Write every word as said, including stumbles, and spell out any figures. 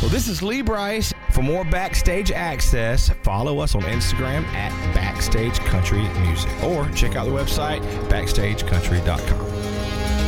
Well, this is Lee Bryce. For more Backstage access, follow us on Instagram at Backstage Country Music or check out the website backstage country dot com.